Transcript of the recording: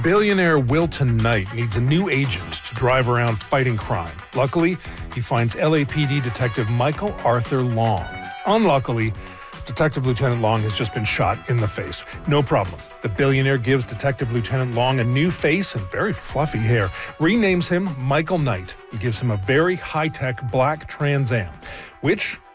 Billionaire Wilton Knight needs a new agent to drive around fighting crime. Luckily, he finds LAPD Detective Michael Arthur Long. Unluckily, Detective Lieutenant Long has just been shot in the face. No problem. The billionaire gives Detective Lieutenant Long a new face and very fluffy hair, renames him Michael Knight, and gives him a very high-tech black Trans Am, which